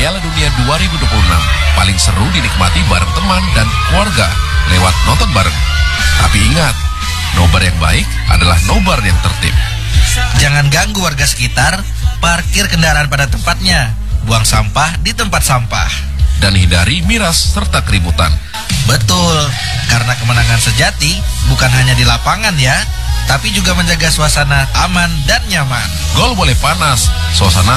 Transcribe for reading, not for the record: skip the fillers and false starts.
Piala Dunia 2026 paling seru dinikmati bareng teman dan keluarga lewat nonton bareng. Tapi ingat, nobar yang baik adalah nobar yang tertib. Jangan ganggu warga sekitar, parkir kendaraan pada tempatnya, buang sampah di tempat sampah. Dan hindari miras serta keributan. Betul, karena kemenangan sejati bukan hanya di lapangan ya, tapi juga menjaga suasana aman dan nyaman. Gol boleh panas, suasana